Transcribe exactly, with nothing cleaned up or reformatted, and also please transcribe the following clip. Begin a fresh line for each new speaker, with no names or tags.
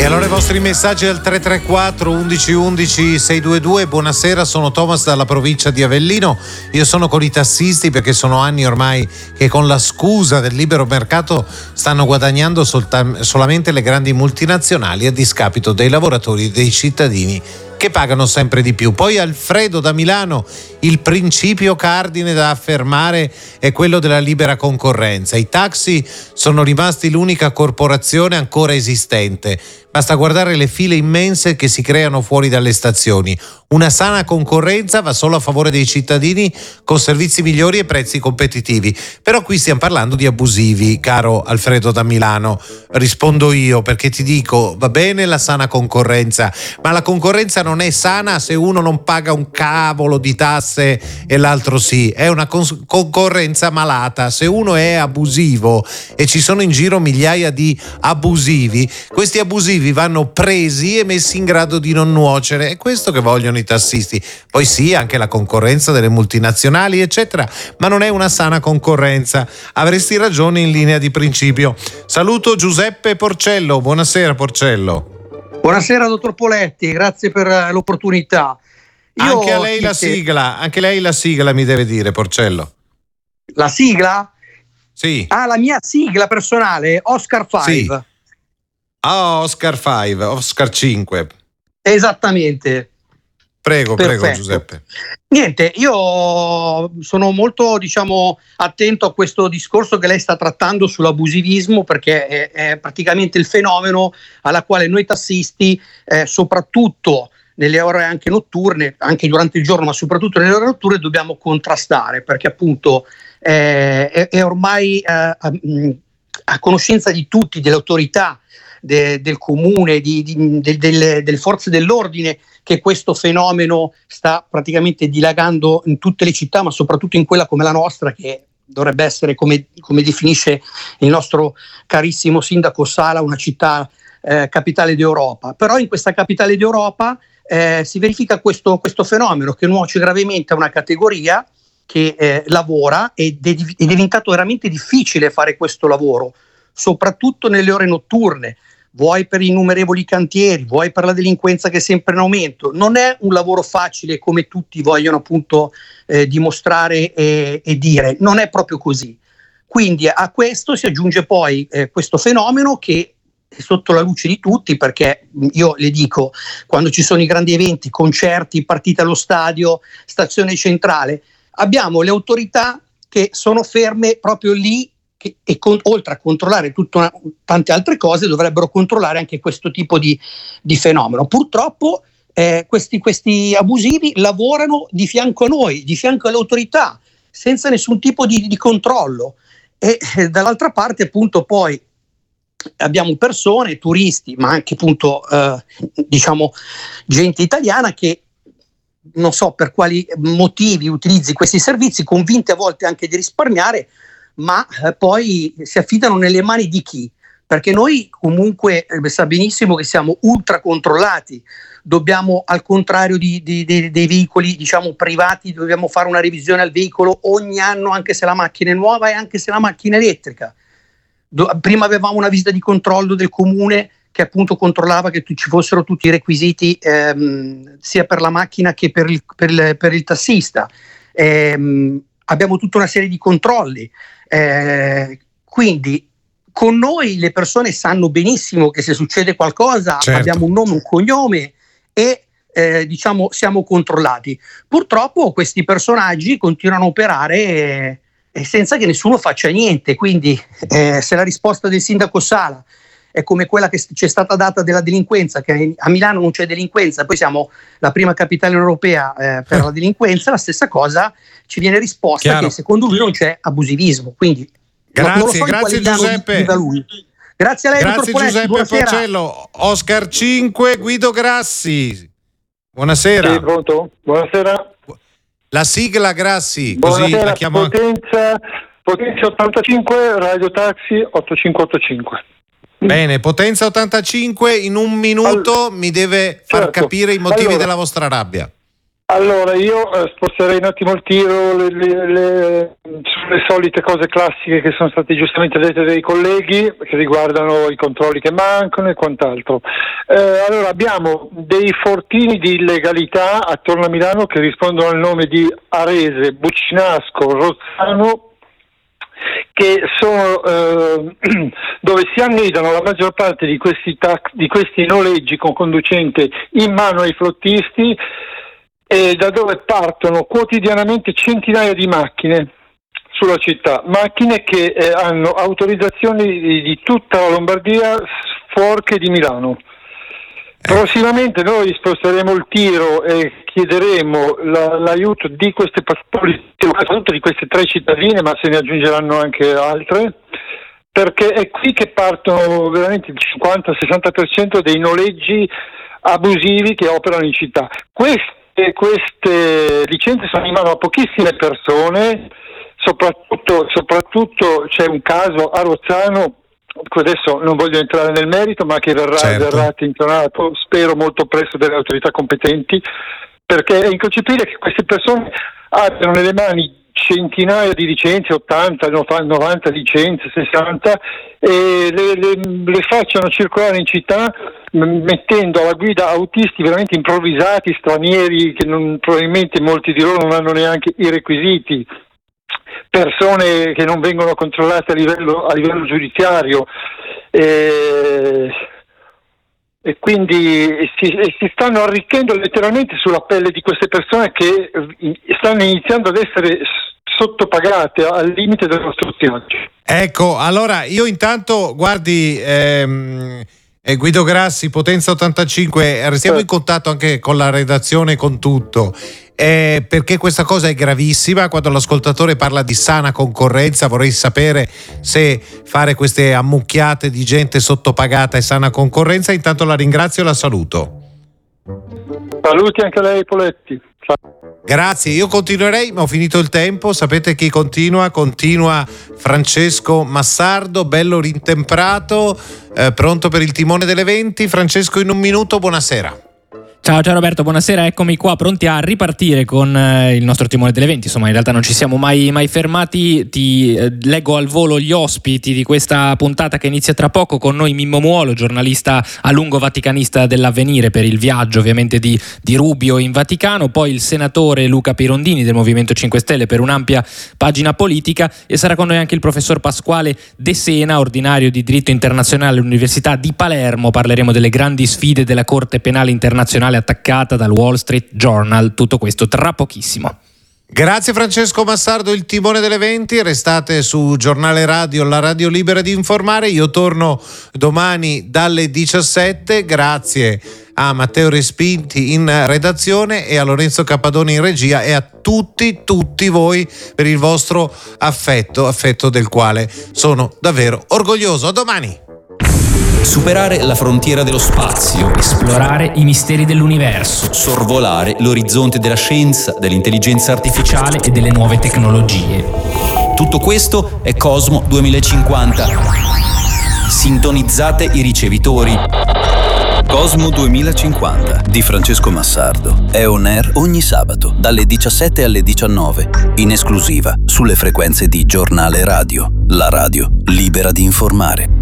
allora i vostri messaggi al tre tre quattro undici undici seicentoventidue. Buonasera, sono Thomas dalla provincia di Avellino. Io sono con i tassisti perché sono anni ormai che con la scusa del libero mercato stanno guadagnando solta- solamente le grandi multinazionali a discapito dei lavoratori e dei cittadini che pagano sempre di più. Poi Alfredo da Milano: il principio cardine da affermare è quello della libera concorrenza. I taxi sono rimasti l'unica corporazione ancora esistente. Basta guardare le file immense che si creano fuori dalle stazioni. Una sana concorrenza va solo a favore dei cittadini con servizi migliori e prezzi competitivi. Però qui stiamo parlando di abusivi, caro Alfredo da Milano. Rispondo io perché ti dico, va bene la sana concorrenza, ma la concorrenza non è sana se uno non paga un cavolo di tasse e l'altro sì. È una cons- concorrenza malata. Se uno è abusivo, e ci sono in giro migliaia di abusivi, questi abusivi vanno presi e messi in grado di non nuocere. È questo che vogliono i tassisti. Poi sì, anche la concorrenza delle multinazionali eccetera, ma non è una sana concorrenza. Avresti ragione in linea di principio. Saluto Giuseppe Porcello. Buonasera Porcello.
Buonasera dottor Poletti, grazie per l'opportunità. Io
anche a lei la sigla, anche lei la sigla mi deve dire, Porcello.
La sigla?
Sì.
Ah, la mia sigla personale, Oscar cinque.
Sì. Ah, Oscar cinque, Oscar cinque.
Esattamente.
Prego,
Perfetto.
prego Giuseppe.
Niente, io sono molto, diciamo, attento a questo discorso che lei sta trattando sull'abusivismo, perché è, è praticamente il fenomeno alla quale noi tassisti, eh, soprattutto nelle ore anche notturne, anche durante il giorno, ma soprattutto nelle ore notturne, dobbiamo contrastare, perché appunto eh, è, è ormai eh, a, a conoscenza di tutti, delle autorità, De, del comune, di, di, de, delle, delle forze dell'ordine, che questo fenomeno sta praticamente dilagando in tutte le città, ma soprattutto in quella come la nostra, che dovrebbe essere, come, come definisce il nostro carissimo sindaco Sala, una città eh, capitale d'Europa. Però in questa capitale d'Europa eh, si verifica questo, questo fenomeno che nuoce gravemente a una categoria che eh, lavora, ed è, è diventato veramente difficile fare questo lavoro, soprattutto nelle ore notturne, vuoi per i innumerevoli cantieri, vuoi per la delinquenza che è sempre in aumento. Non è un lavoro facile come tutti vogliono appunto eh, dimostrare e, e dire, non è proprio così. Quindi a questo si aggiunge poi eh, questo fenomeno che è sotto la luce di tutti, perché io le dico, quando ci sono i grandi eventi, concerti, partite allo stadio, stazione centrale, abbiamo le autorità che sono ferme proprio lì, che, e con, oltre a controllare tutta una, tante altre cose, dovrebbero controllare anche questo tipo di, di fenomeno. Purtroppo eh, questi, questi abusivi lavorano di fianco a noi, di fianco alle autorità, senza nessun tipo di, di controllo. E eh, dall'altra parte appunto poi abbiamo persone, turisti, ma anche appunto eh, diciamo gente italiana che non so per quali motivi utilizzi questi servizi, convinte a volte anche di risparmiare, ma eh, poi si affidano nelle mani di chi? Perché noi comunque eh, sa benissimo che siamo ultra controllati, dobbiamo, al contrario di, di, di, dei veicoli diciamo privati, dobbiamo fare una revisione al veicolo ogni anno, anche se la macchina è nuova e anche se la macchina è elettrica. Do, prima avevamo una visita di controllo del comune che appunto controllava che tu, ci fossero tutti i requisiti ehm, sia per la macchina che per il, per il, per il tassista. Ehm, abbiamo tutta una serie di controlli. Eh, quindi con noi le persone sanno benissimo che se succede qualcosa, certo, abbiamo un nome, un cognome e eh, diciamo siamo controllati. Purtroppo questi personaggi continuano a operare eh, eh, senza che nessuno faccia niente, quindi eh, se la risposta del sindaco Sala è come quella che ci è stata data della delinquenza, che a Milano non c'è delinquenza, poi siamo la prima capitale europea eh, per la delinquenza, la stessa cosa ci viene risposta. Chiaro. Che secondo lui non c'è abusivismo, quindi
grazie,
non so
grazie Giuseppe.
Da lui. Grazie a lei,
grazie
dottor
Giuseppe Porcello. Oscar cinque, Guido Grassi. Buonasera.
Sì, pronto? Buonasera.
La sigla Grassi, così
Buonasera,
la chiamo.
Potenza, Potenza ottantacinque, Radio Taxi ottomilacinquecentottantacinque.
Bene, Potenza ottantacinque, in un minuto allora, mi deve far certo. capire i motivi allora, della vostra rabbia.
Allora, io eh, sposterei un attimo il tiro le, le, le, sulle solite cose classiche che sono state giustamente dette dai colleghi, che riguardano i controlli che mancano e quant'altro. Eh, allora, abbiamo dei fortini di illegalità attorno a Milano che rispondono al nome di Arese, Buccinasco, Rozzano, che sono eh, dove si annidano la maggior parte di questi, tac- di questi noleggi con conducente in mano ai flottisti, e da dove partono quotidianamente centinaia di macchine sulla città, macchine che eh, hanno autorizzazioni di, di tutta la Lombardia, fuorché di Milano. Prossimamente noi sposteremo il tiro e chiederemo la, l'aiuto di queste soprattutto di queste tre cittadine, ma se ne aggiungeranno anche altre, perché è qui che partono veramente il cinquanta sessanta per cento dei noleggi abusivi che operano in città. Questi Queste licenze sono in mano a pochissime persone, soprattutto, soprattutto c'è un caso a Rozzano, adesso non voglio entrare nel merito, ma che verrà,
certo.
verrà attenzionato, spero molto presto, dalle autorità competenti, perché è inconcepibile che queste persone abbiano nelle mani centinaia di licenze, ottanta, novanta licenze, sessanta, e le, le, le facciano circolare in città mettendo alla guida autisti veramente improvvisati, stranieri che non, probabilmente molti di loro non hanno neanche i requisiti, persone che non vengono controllate a livello, a livello giudiziario, e, e quindi si, e si stanno arricchendo letteralmente sulla pelle di queste persone che stanno iniziando ad essere sottopagate al limite del nostro spionaggio.
Ecco, allora io intanto, guardi, ehm, eh, Guido Grassi, Potenza ottantacinque, restiamo eh. in contatto anche con la redazione, con tutto, eh, perché questa cosa è gravissima. Quando l'ascoltatore parla di sana concorrenza, vorrei sapere se fare queste ammucchiate di gente sottopagata è sana concorrenza. Intanto la ringrazio e la saluto.
Saluti anche a lei, Poletti. Ciao.
Grazie, io continuerei, ma ho finito il tempo. Sapete chi continua? Continua Francesco Massardo, bello rintemprato, eh, pronto per il timone delle venti. Francesco, in un minuto, buonasera.
Ciao, ciao Roberto, buonasera, eccomi qua pronti a ripartire con eh, il nostro timone delle venti. Insomma, in realtà non ci siamo mai, mai fermati. Ti eh, leggo al volo gli ospiti di questa puntata che inizia tra poco. Con noi Mimmo Muolo, giornalista a lungo vaticanista dell'Avvenire, per il viaggio ovviamente di, di Rubio in Vaticano, poi il senatore Luca Pirondini del Movimento cinque Stelle per un'ampia pagina politica, e sarà con noi anche il professor Pasquale De Sena, ordinario di diritto internazionale all'Università di Palermo. Parleremo delle grandi sfide della Corte Penale Internazionale attaccata dal Wall Street Journal. Tutto questo tra pochissimo.
Grazie Francesco Massardo, il timone delle venti. Restate su Giornale Radio, la radio libera di informare. Io torno domani dalle diciassette. Grazie a Matteo Respinti in redazione e a Lorenzo Cappadoni in regia, e a tutti, tutti voi per il vostro affetto, affetto del quale sono davvero orgoglioso. A domani.
Superare la frontiera dello spazio,
esplorare i misteri dell'universo,
sorvolare l'orizzonte della scienza, dell'intelligenza artificiale
e delle nuove tecnologie.
Tutto questo è Cosmo duemilacinquanta. Sintonizzate i ricevitori. Cosmo duemilacinquanta di Francesco Massardo è on air ogni sabato dalle diciassette alle diciannove, in esclusiva sulle frequenze di Giornale Radio, la radio libera di informare.